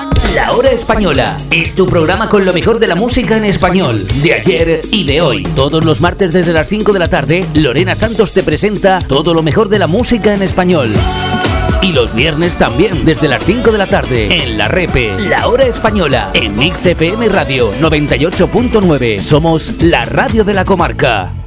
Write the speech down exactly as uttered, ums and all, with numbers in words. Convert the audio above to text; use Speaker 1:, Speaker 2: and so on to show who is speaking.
Speaker 1: La Hora Española es tu programa con lo mejor de la música en español, de ayer y de hoy. Todos los martes desde las cinco de la tarde, Lorena Santos te presenta todo lo mejor de la música en español. Y los viernes también, desde las cinco de la tarde, en La Repe, La Hora Española, en Mix F M Radio noventa y ocho punto nueve. Somos la radio de la comarca.